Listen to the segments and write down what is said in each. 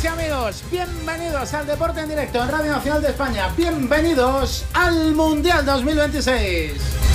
amigos, bienvenidos al Deporte en Directo en Radio Nacional de España. Bienvenidos al Mundial 2026.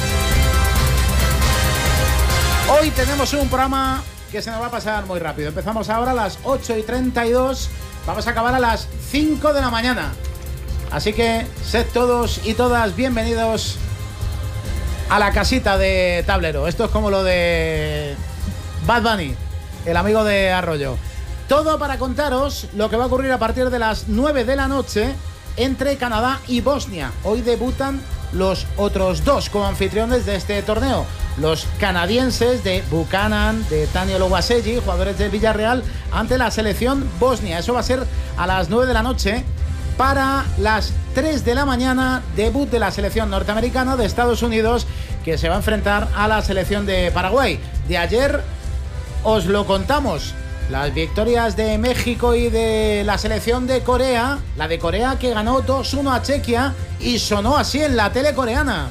Hoy tenemos un programa que se nos va a pasar muy rápido. Empezamos ahora a las 8:32. Vamos a acabar a las 5 de la mañana. Así que sed todos y todas bienvenidos a la casita de Tablero. Esto es como lo de Bad Bunny, el amigo de Arroyo. Todo para contaros lo que va a ocurrir a partir de las 9 de la noche entre Canadá y Bosnia. Hoy debutan los otros dos como anfitriones de este torneo. Los canadienses de Buchanan, de Tani Oluwaseji, jugadores del Villarreal, ante la selección bosnia. Eso va a ser a las 9 de la noche. Para las 3 de la mañana, debut de la selección norteamericana de Estados Unidos, que se va a enfrentar a la selección de Paraguay. De ayer os lo contamos. Las victorias de México y de la selección de Corea. La de Corea que ganó 2-1 a Chequia y sonó así en la tele coreana.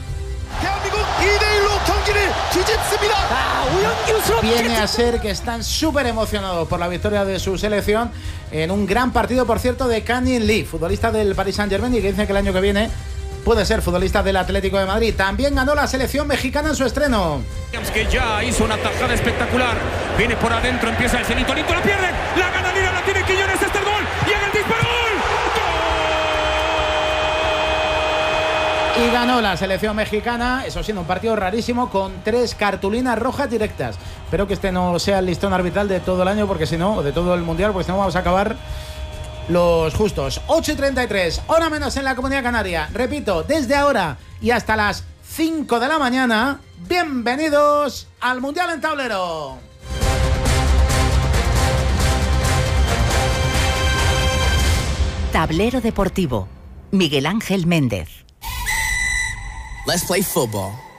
Viene a ser que están súper emocionados por la victoria de su selección en un gran partido, por cierto, de Kang-in Lee, futbolista del Paris Saint-Germain y que dice que el año que viene puede ser futbolista del Atlético de Madrid. También ganó la selección mexicana en su estreno. Que ya hizo una tajada espectacular. Viene por adentro, empieza el Cenito, Lito la pierde. La gana Lira, la tiene Quiñones, este es el gol. Llega el disparo, ¡gol! Y ganó la selección mexicana, eso siendo un partido rarísimo, con 3 cartulinas rojas directas. Espero que este no sea el listón arbitral de todo el año, porque si no, o de todo el mundial, porque si no vamos a acabar los justos. 8:33, hora menos en la Comunidad Canaria. Repito, desde ahora y hasta las 5 de la mañana, bienvenidos al Mundial en Tablero. Tablero Deportivo, Miguel Ángel Méndez. Let's play football.